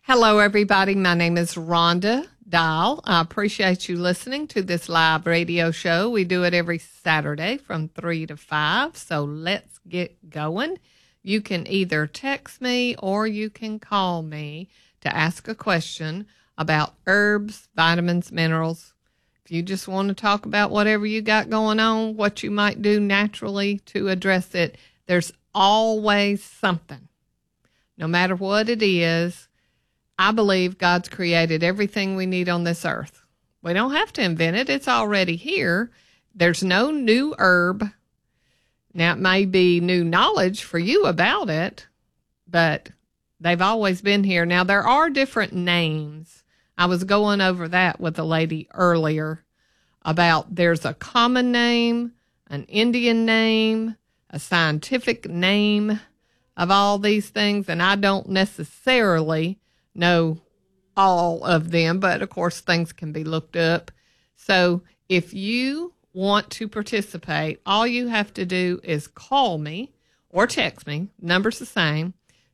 Hello, everybody. My name is Rhonda Dial. I appreciate you listening to this live radio show. We do it every Saturday from 3 to 5, so let's get going. You can either text me or you can call me to ask a question about herbs, vitamins, minerals. If you just want to talk about whatever you got going on, what you might do naturally to address it, there's always something. No matter what it is, I believe God's created everything we need on this earth. We don't have to invent it. It's already here. There's no new herb. Now, it may be new knowledge for you about it, but they've always been here. Now, there are different names. I was going over that with a lady earlier about there's a common name, an Indian name, a scientific name of all these things, and I don't necessarily know all of them, but of course things can be looked up. So if you want to participate, all you have to do is call me or text me. Number's the same,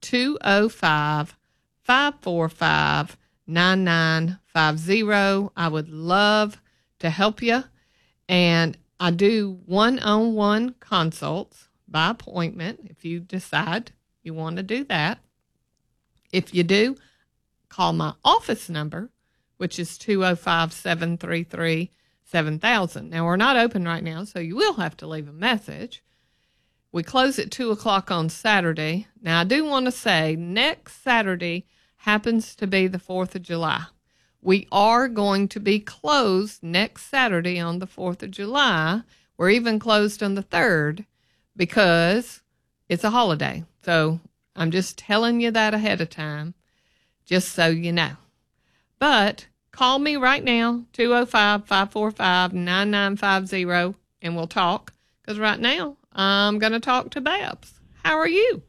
205-545-9950. I would love to help you. And I do one-on-one consults by appointment if you decide you want to do that. If you do, call my office number, which is 205-733-7000. Now, we're not open right now, so you will have to leave a message. We close at 2 o'clock on Saturday. Now, I do want to say next Saturday happens to be the 4th of July. We are going to be closed next Saturday on the 4th of July. We're even closed on the 3rd because it's a holiday. So I'm just telling you that ahead of time, just so you know. But call me right now, 205-545-9950, and we'll talk. Because right now, I'm going to talk to Babs. How are you?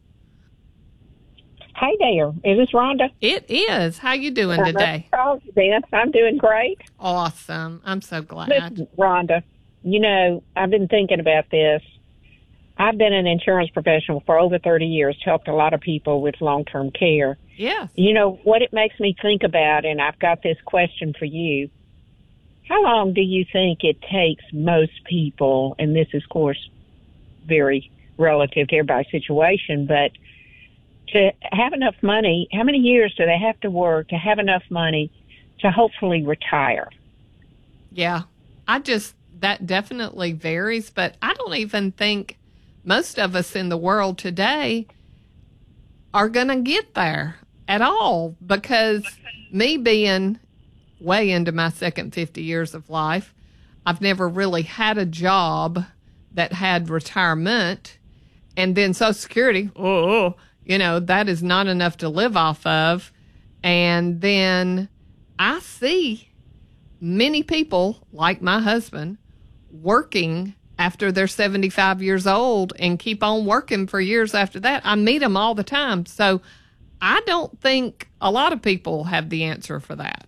Hey there. Is this Rhonda? It is. How you doing today? I'm doing great. Awesome. I'm so glad. Listen, Rhonda, you know, I've been thinking about this. I've been an insurance professional for over 30 years, helped a lot of people with long-term care. Yes. You know, what it makes me think about, and I've got this question for you, how long do you think it takes most people, and this is, of course, very relative to everybody's situation, but to have enough money, how many years do they have to work to have enough money to hopefully retire? Yeah, that definitely varies, but I don't even think most of us in the world today are going to get there at all, because me being way into my second 50 years of life, I've never really had a job that had retirement, and then Social Security, that is not enough to live off of. And then I see many people like my husband working after they're 75 years old and keep on working for years after that. I meet them all the time. So I don't think a lot of people have the answer for that.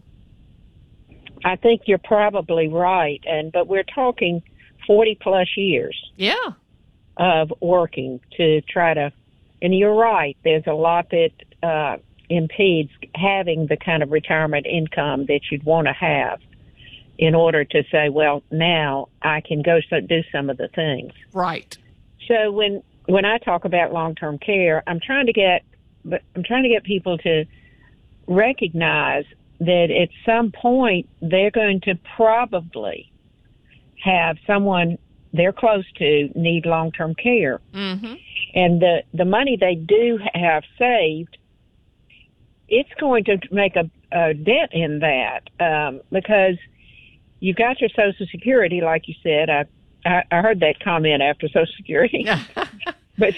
I think you're probably right. But we're talking 40 plus years. Yeah. Of working to try to, and you're right, there's a lot that impedes having the kind of retirement income that you'd want to have in order to say, well, now I can go do some of the things. Right. So when I talk about long-term care, I'm trying to get people to recognize that at some point they're going to probably have someone they're close to need long-term care. Mm-hmm. And the money they do have saved, it's going to make a dent in that because you've got your Social Security, like you said. I heard that comment after Social Security. But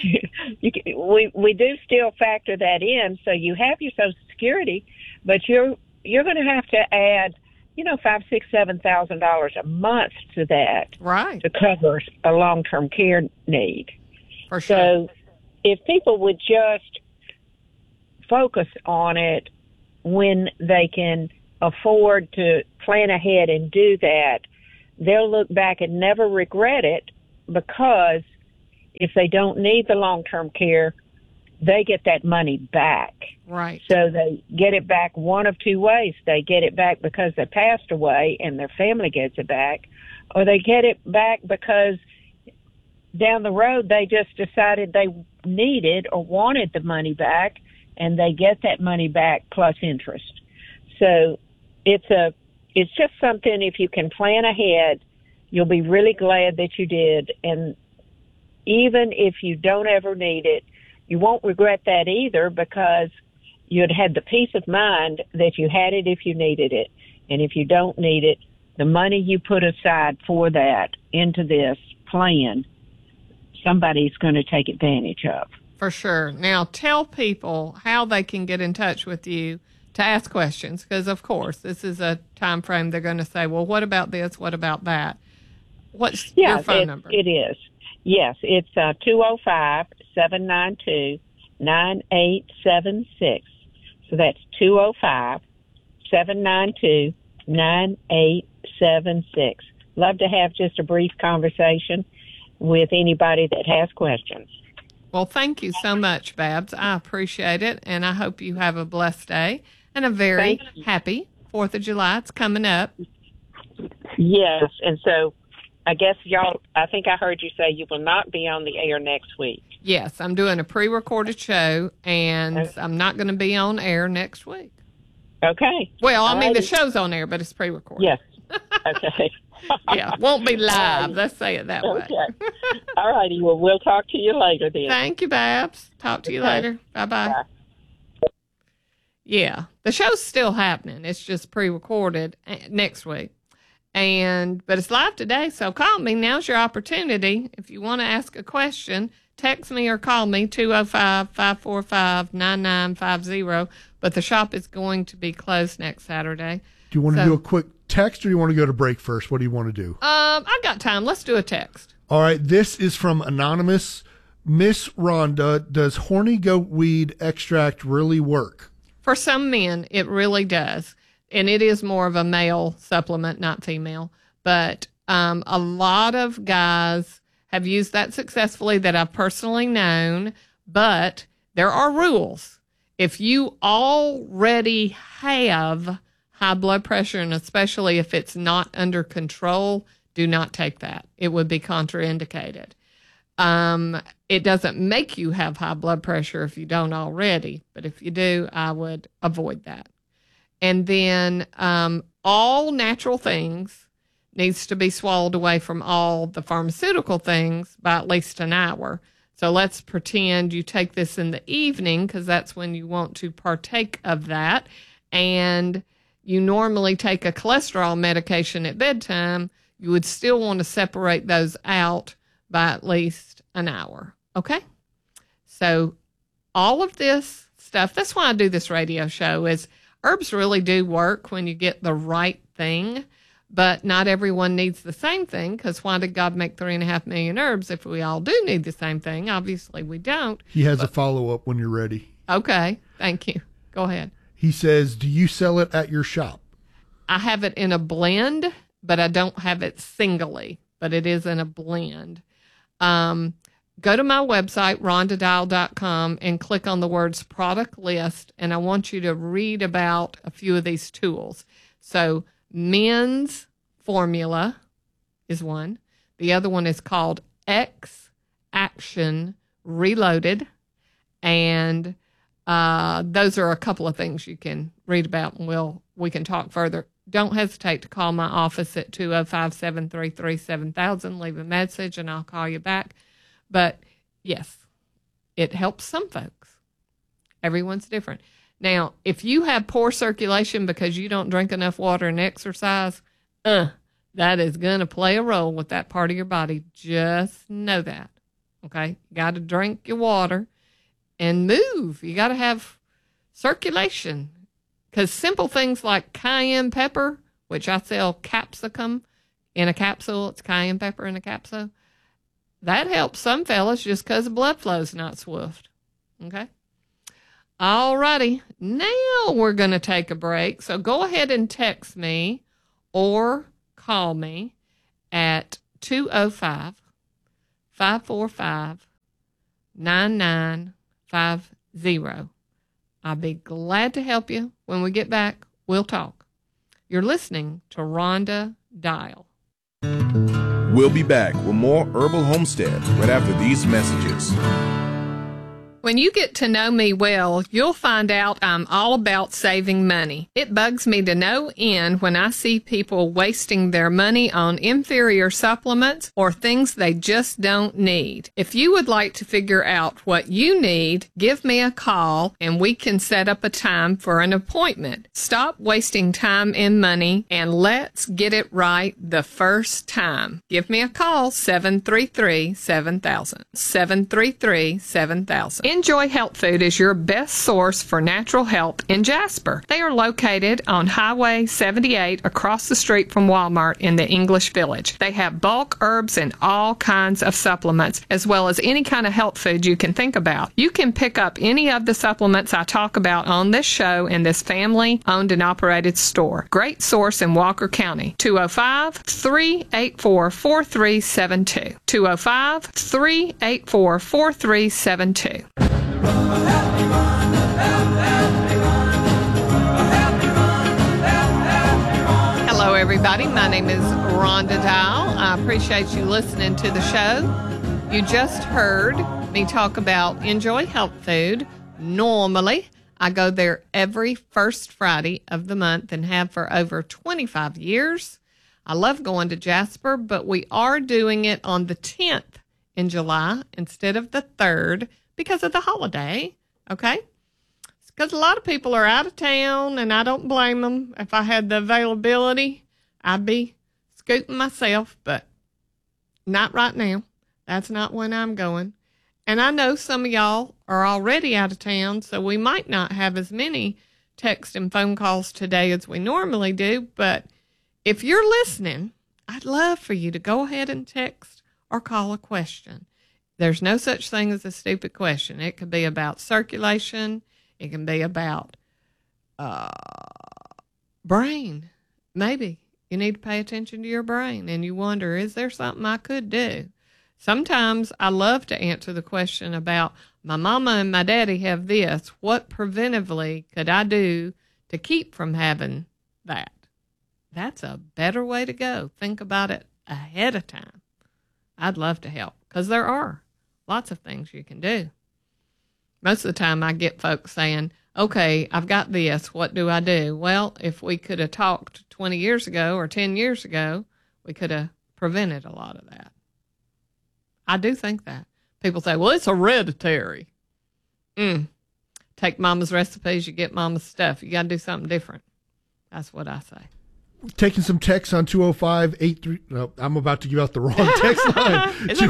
we do still factor that in. So you have your Social Security, but you're going to have to add, $5,000, $6,000, $7,000 a month to that, right, to cover a long-term care need. For sure. So if people would just focus on it when they can afford to plan ahead and do that, they'll look back and never regret it, because if they don't need the long-term care, they get that money back. Right. So they get it back one of two ways. They get it back because they passed away and their family gets it back, or they get it back because down the road they just decided they needed or wanted the money back, and they get that money back plus interest. So it's just something, if you can plan ahead, you'll be really glad that you did. And even if you don't ever need it, you won't regret that either, because you'd had the peace of mind that you had it if you needed it. And if you don't need it, the money you put aside for that into this plan, somebody's going to take advantage of. For sure. Now, tell people how they can get in touch with you to ask questions, because, of course, this is a time frame they're going to say, well, what about this? What about that? What's your phone number? It is. Yes, it's 205-792-9876. So that's 205-792-9876. Love to have just a brief conversation with anybody that has questions. Well, thank you so much, Babs. I appreciate it, and I hope you have a blessed day and a very happy 4th of July. It's coming up. Yes, and so I guess I think I heard you say you will not be on the air next week. Yes, I'm doing a pre-recorded show, and I'm not going to be on air next week. Okay. Well, I mean, the show's on air, but it's pre-recorded. Yes. Okay. Yeah, won't be live. Let's say it that way. Okay. All righty. Well, we'll talk to you later then. Thank you, Babs. Talk to you later. Bye-bye. Bye. Yeah, the show's still happening. It's just pre-recorded next week. But it's live today, so call me. Now's your opportunity. If you want to ask a question, text me or call me, 205-545-9950. But the shop is going to be closed next Saturday. Do you want to do a quick text, or do you want to go to break first? What do you want to do? I got time. Let's do a text. All right. This is from Anonymous. Miss Rhonda, does horny goat weed extract really work? For some men, it really does. And it is more of a male supplement, not female. But a lot of guys have used that successfully that I've personally known. But there are rules. If you already have high blood pressure, and especially if it's not under control, do not take that. It would be contraindicated. It doesn't make you have high blood pressure if you don't already. But if you do, I would avoid that. And then all natural things needs to be swallowed away from all the pharmaceutical things by at least an hour. So let's pretend you take this in the evening, because that's when you want to partake of that. And you normally take a cholesterol medication at bedtime. You would still want to separate those out by at least an hour. Okay? So all of this stuff, that's why I do this radio show, is herbs really do work when you get the right thing, but not everyone needs the same thing, because why did God make 3.5 million herbs if we all do need the same thing? Obviously, we don't. He has a follow-up when you're ready. Okay. Thank you. Go ahead. He says, do you sell it at your shop? I have it in a blend, but I don't have it singly, but it is in a blend. Go to my website, rhondadial.com, and click on the words product list, and I want you to read about a few of these tools. So men's formula is one. The other one is called X Action Reloaded, and those are a couple of things you can read about, and we can talk further. Don't hesitate to call my office at 205-733-7000. Leave a message, and I'll call you back. But, yes, it helps some folks. Everyone's different. Now, if you have poor circulation because you don't drink enough water and exercise, that is going to play a role with that part of your body. Just know that, okay? You got to drink your water and move. You got to have circulation, because simple things like cayenne pepper, which I sell capsicum in a capsule, it's cayenne pepper in a capsule, that helps some fellas just because the blood flow is not swift. Okay? All righty. Now we're going to take a break. So go ahead and text me or call me at 205-545-9950. I'll be glad to help you. When we get back, we'll talk. You're listening to Rhonda Dial. We'll be back with more Herbal Homestead right after these messages. When you get to know me well, you'll find out I'm all about saving money. It bugs me to no end when I see people wasting their money on inferior supplements or things they just don't need. If you would like to figure out what you need, give me a call and we can set up a time for an appointment. Stop wasting time and money and let's get it right the first time. Give me a call, 733-7000. 733-7000. Enjoy Health Food is your best source for natural health in Jasper. They are located on Highway 78 across the street from Walmart in the English Village. They have bulk herbs and all kinds of supplements, as well as any kind of health food you can think about. You can pick up any of the supplements I talk about on this show in this family-owned and operated store. Great source in Walker County. 205-384-4372. 205-384-4372. Hello, everybody. My name is Rhonda Dial. I appreciate you listening to the show. You just heard me talk about Enjoy Health Food. Normally, I go there every first Friday of the month and have for over 25 years. I love going to Jasper, but we are doing it on the 10th in July instead of the 3rd because of the holiday, okay? It's because a lot of people are out of town, and I don't blame them. If I had the availability, I'd be scooting myself, but not right now. That's not when I'm going. And I know some of y'all are already out of town, so we might not have as many text and phone calls today as we normally do, but if you're listening, I'd love for you to go ahead and text or call a question. There's no such thing as a stupid question. It could be about circulation. It can be about brain. Maybe you need to pay attention to your brain and you wonder, is there something I could do? Sometimes I love to answer the question about my mama and my daddy have this. What preventively could I do to keep from having that? That's a better way to go. Think about it ahead of time. I'd love to help because there are lots of things you can do. Most of the time I get folks saying, okay, I've got this. What do I do? Well, if we could have talked 20 years ago or 10 years ago, we could have prevented a lot of that. I do think that. People say, well, it's hereditary. Take mama's recipes, you get mama's stuff. You got to do something different. That's what I say. Taking some texts on 205-83. No, I'm about to give out the wrong text line.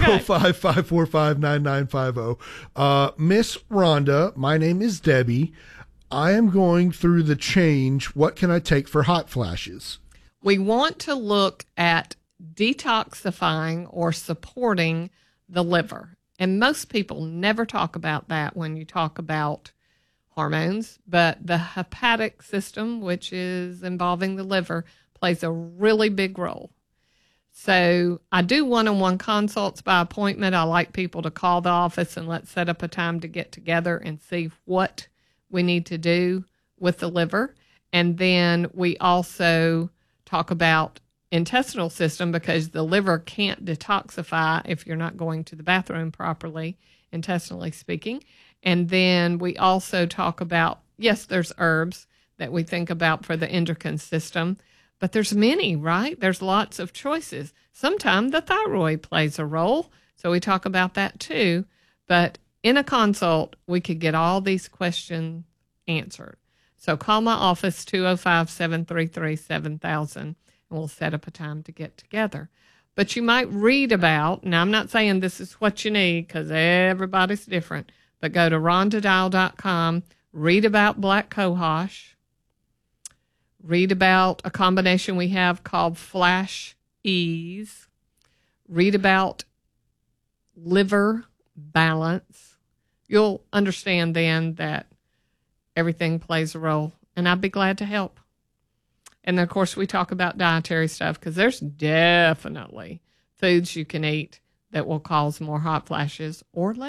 205-545-9950. Miss Rhonda, my name is Debbie. I am going through the change. What can I take for hot flashes? We want to look at detoxifying or supporting the liver. And most people never talk about that when you talk about hormones, but the hepatic system, which is involving the liver, plays a really big role. So I do one-on-one consults by appointment. I like people to call the office and let's set up a time to get together and see what we need to do with the liver. And then we also talk about intestinal system because the liver can't detoxify if you're not going to the bathroom properly, intestinally speaking. And then we also talk about, yes, there's herbs that we think about for the endocrine system, but there's many, right? There's lots of choices. Sometimes the thyroid plays a role, so we talk about that too. But in a consult, we could get all these questions answered. So call my office, 205-733-7000, and we'll set up a time to get together. But you might read about, and I'm not saying this is what you need because everybody's different, but go to rhondadial.com, read about black cohosh, read about a combination we have called Flash Ease, read about liver balance. You'll understand then that everything plays a role, and I'd be glad to help. And then, of course, we talk about dietary stuff because there's definitely foods you can eat that will cause more hot flashes or less.